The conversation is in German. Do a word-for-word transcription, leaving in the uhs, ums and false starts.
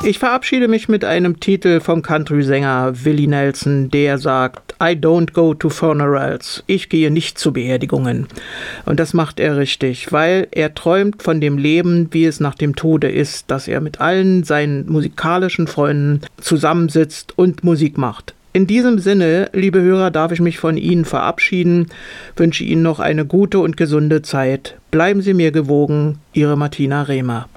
Ich verabschiede mich mit einem Titel vom Country-Sänger Willie Nelson, der sagt: I don't go to funerals. Ich gehe nicht zu Beerdigungen. Und das macht er richtig, weil er träumt von dem Leben, wie es nach dem Tode ist, dass er mit allen seinen musikalischen Freunden zusammensitzt und Musik macht. In diesem Sinne, liebe Hörer, darf ich mich von Ihnen verabschieden, wünsche Ihnen noch eine gute und gesunde Zeit. Bleiben Sie mir gewogen, Ihre Martina Rehmer.